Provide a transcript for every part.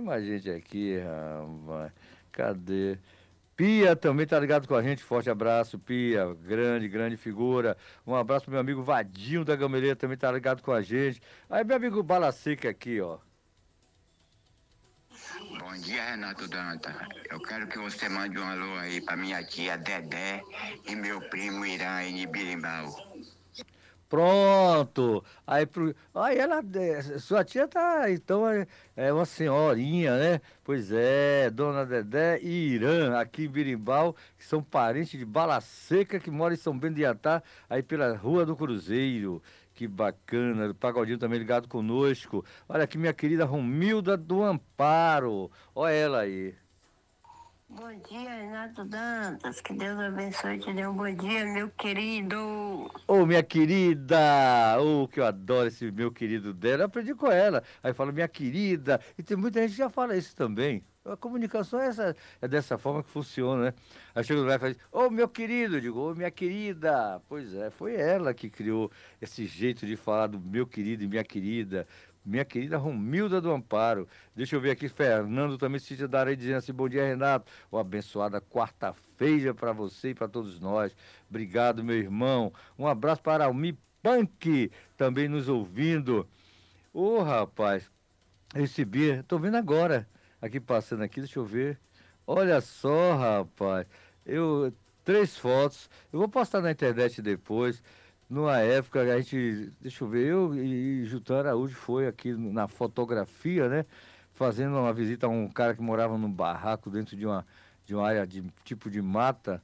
mais gente aqui, rapaz. Cadê? Pia também tá ligado com a gente. Forte abraço, Pia. Grande, grande figura. Um abraço pro meu amigo Vadinho da Gameleira, também tá ligado com a gente. Aí, meu amigo Bala Seca aqui, ó. Bom dia, Renato Danta. Eu quero que você mande um alô aí pra minha tia Dedé e meu primo Irã em Birimbau. Pronto! Aí ela. Sua tia tá. Então é uma senhorinha, né? Pois é, Dona Dedé e Irã, aqui em Birimbau, que são parentes de Bala Seca, que mora em São Bento de Iatá, aí pela Rua do Cruzeiro. Que bacana, o Pagodinho também ligado conosco. Olha aqui, minha querida Romilda do Amparo. Olha ela aí. Bom dia, Renato Dantas. Que Deus abençoe e te dê um bom dia, meu querido. Ô, minha querida! Ô, que eu adoro esse meu querido dela. Eu aprendi com ela. Aí fala, minha querida. E tem muita gente que já fala isso também. A comunicação é dessa forma que funciona, né? Aí chega lá e fala, ô, meu querido. Eu digo, ô, minha querida. Pois é, foi ela que criou esse jeito de falar do meu querido e minha querida. Minha querida Romilda do Amparo. Deixa eu ver aqui, Fernando também se darei dizendo assim, bom dia, Renato. Uma abençoada quarta-feira para você e para todos nós. Obrigado, meu irmão. Um abraço para Almi Punk, também nos ouvindo. Ô, rapaz, recebi, tô vendo agora, aqui passando aqui, deixa eu ver. Olha só, rapaz, três fotos, eu vou postar na internet depois. Numa época, a gente, deixa eu ver, eu e Jutan Araújo foi aqui na fotografia, né? Fazendo uma visita a um cara que morava num barraco dentro de uma área de tipo de mata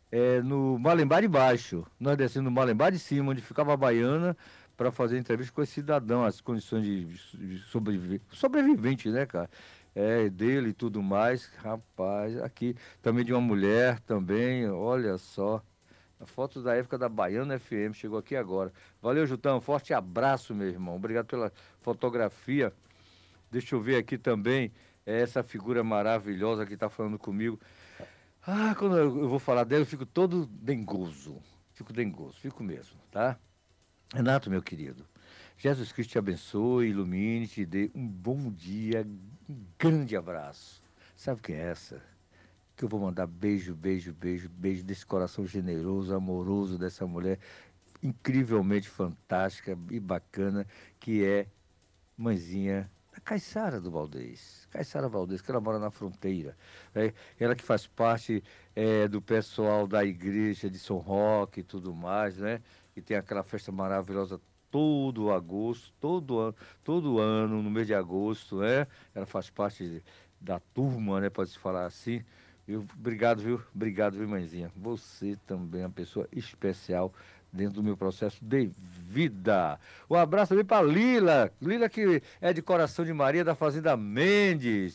no Malembá de Baixo. Nós descendo no Malembá de Cima, onde ficava a baiana, para fazer entrevista com esse cidadão, as condições de sobrevivente, né, cara? Dele e tudo mais. Rapaz, aqui também de uma mulher também, olha só. A foto da época da Baiana FM chegou aqui agora. Valeu, Jutão. Forte abraço, meu irmão. Obrigado pela fotografia. Deixa eu ver aqui também essa figura maravilhosa que está falando comigo. Ah, quando eu vou falar dela, eu fico todo dengoso. Fico dengoso, fico mesmo, tá? Renato, meu querido, Jesus Cristo te abençoe, ilumine, te dê um bom dia, um grande abraço. Sabe quem é essa? Que eu vou mandar beijo, beijo, beijo, beijo desse coração generoso, amoroso dessa mulher incrivelmente fantástica e bacana, que é mãezinha da Caiçara do Valdez. Caiçara Valdez, que ela mora na fronteira. Ela que faz parte do pessoal da igreja de São Roque e tudo mais, né? E tem aquela festa maravilhosa todo agosto, todo ano, no mês de agosto, né? Ela faz parte da turma, né? Pode-se falar assim. Obrigado, viu? Obrigado, viu, mãezinha? Você também é uma pessoa especial dentro do meu processo de vida. Um abraço também para Lila. Lila que é de Coração de Maria, da Fazenda Mendes.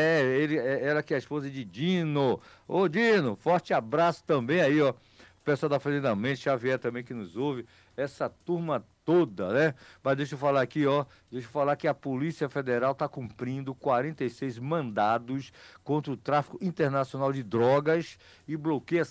Ela que é a esposa de Dino. Ô, Dino, forte abraço também aí, ó. O pessoal da Fazenda Mendes, Xavier também que nos ouve. Essa turma toda, né? Mas deixa eu falar aqui, ó. Deixa eu falar que a Polícia Federal está cumprindo 46 mandados contra o tráfico internacional de drogas e bloqueia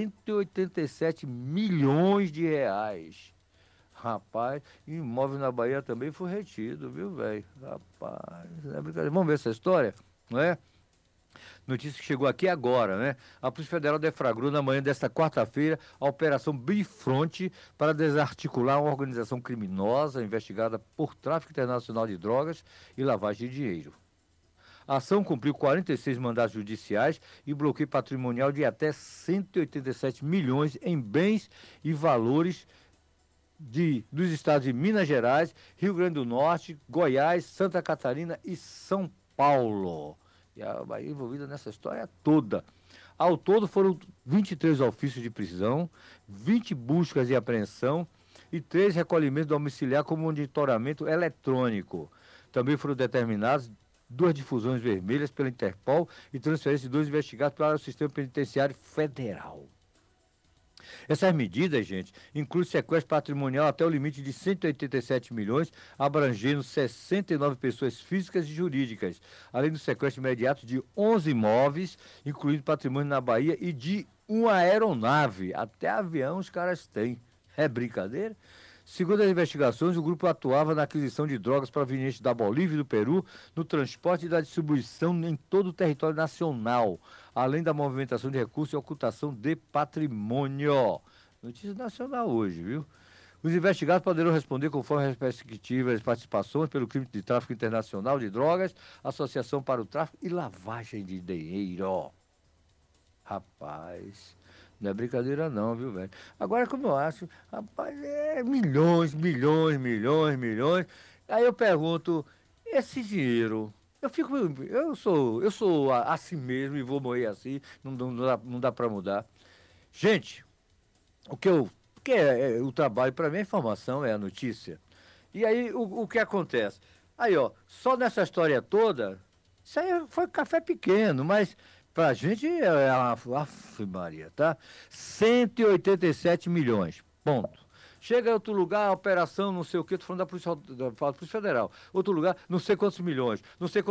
187 milhões de reais. Rapaz, imóvel na Bahia também foi retido, viu, velho? Rapaz, não é brincadeira. Vamos ver essa história, não é? Notícia que chegou aqui agora, né? A Polícia Federal deflagrou na manhã desta quarta-feira a Operação Bifronte para desarticular uma organização criminosa investigada por tráfico internacional de drogas e lavagem de dinheiro. A ação cumpriu 46 mandados judiciais e bloqueio patrimonial de até 187 milhões em bens e valores dos estados de Minas Gerais, Rio Grande do Norte, Goiás, Santa Catarina e São Paulo. E a Bahia envolvida nessa história toda. Ao todo foram 23 ofícios de prisão, 20 buscas e apreensão e 3 recolhimentos domiciliar com monitoramento eletrônico. Também foram determinados 2 difusões vermelhas pela Interpol e transferência de 2 investigados para o Sistema Penitenciário Federal. Essas medidas, gente, incluem sequestro patrimonial até o limite de 187 milhões, abrangendo 69 pessoas físicas e jurídicas, além do sequestro imediato de 11 imóveis, incluindo patrimônio na Bahia, e de uma aeronave. Até avião os caras têm. É brincadeira? Segundo as investigações, o grupo atuava na aquisição de drogas provenientes da Bolívia e do Peru, no transporte e da distribuição em todo o território nacional, além da movimentação de recursos e ocultação de patrimônio. Notícia nacional hoje, viu? Os investigados poderão responder conforme as respectivas participações pelo crime de tráfico internacional de drogas, associação para o tráfico e lavagem de dinheiro. Rapaz, não é brincadeira não, viu, velho? Agora, como eu acho, rapaz, é milhões. Aí eu pergunto, esse dinheiro, eu sou assim mesmo e vou morrer assim, não dá para mudar. Gente, porque o trabalho para mim é informação, é a notícia. E aí, o que acontece? Aí, ó, só nessa história toda, isso aí foi café pequeno, mas pra gente é Aff, Maria, tá? 187 milhões, ponto. Chega em outro lugar, operação, não sei o quê, tô falando da Polícia Federal. Outro lugar, não sei quantos milhões.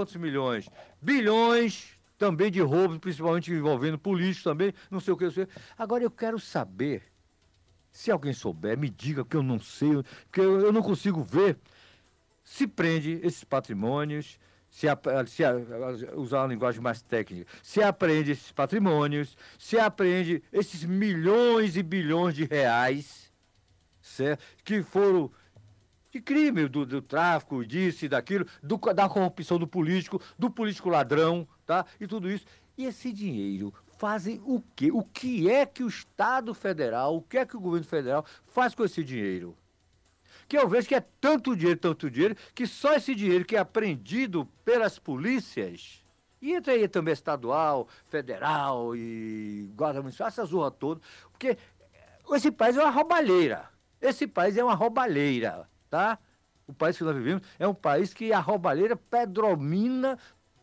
Bilhões também de roubos, principalmente envolvendo políticos também, não sei o quê. Agora eu quero saber, se alguém souber, me diga, que eu não sei, porque eu não consigo ver, se prende esses patrimônios, usar uma linguagem mais técnica, se apreende esses patrimônios, se apreende esses milhões e bilhões de reais, certo? Que foram de crime, do tráfico, disso e daquilo, da corrupção do político ladrão, tá? E tudo isso. E esse dinheiro fazem o quê? O que é que o Estado Federal, o que é que o governo federal faz com esse dinheiro? Que eu vejo que é tanto dinheiro, que só esse dinheiro que é apreendido pelas polícias, e entra aí também estadual, federal e guarda municipal, essa zorra toda, porque esse país é uma roubalheira. Tá? O país que nós vivemos é um país que a roubalheira predomina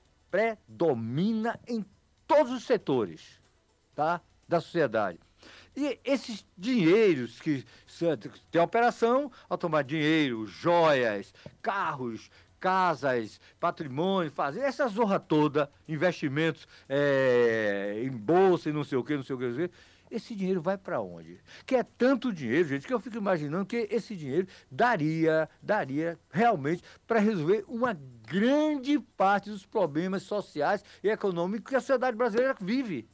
em todos os setores, tá? Da sociedade. E esses dinheiros que tem operação, ao tomar dinheiro, joias, carros, casas, patrimônio, fazer essa zorra toda, investimentos em bolsa e não sei o que. Esse dinheiro vai para onde? Que é tanto dinheiro, gente, que eu fico imaginando que esse dinheiro daria realmente para resolver uma grande parte dos problemas sociais e econômicos que a sociedade brasileira vive,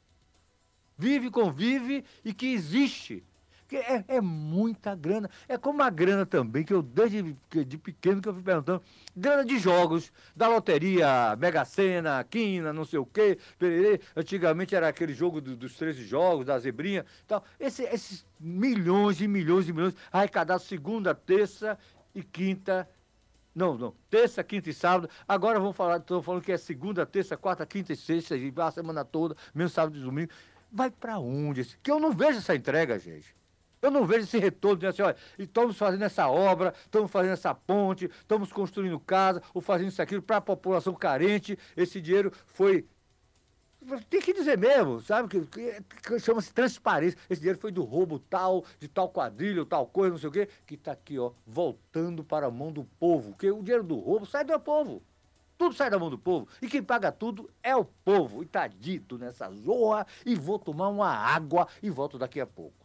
convive e que existe. Que é muita grana. É como a grana também, que eu desde de pequeno que eu fui perguntando, grana de jogos, da loteria, Mega Sena, Quina, não sei o quê, pererê. Antigamente era aquele jogo dos 13 jogos, da zebrinha, tal. Esses milhões e milhões arrecadados segunda, terça e quinta. Não, terça, quinta e sábado. Agora estão falando que é segunda, terça, quarta, quinta e sexta, a semana toda, mesmo sábado e domingo. Vai para onde? Que eu não vejo essa entrega, gente. Eu não vejo esse retorno de assim, olha, estamos fazendo essa obra, estamos fazendo essa ponte, estamos construindo casa, ou fazendo isso aquilo para a população carente. Esse dinheiro foi... Tem que dizer mesmo, sabe? Que chama-se transparência. Esse dinheiro foi do roubo de tal quadrilha, tal coisa, não sei o quê, que está aqui, ó, voltando para a mão do povo. Porque o dinheiro do roubo sai do povo. Tudo sai da mão do povo. E quem paga tudo é o povo. E tá dito nessa zorra. E vou tomar uma água e volto daqui a pouco.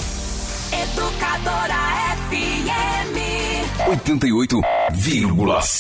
Educadora FM 88,7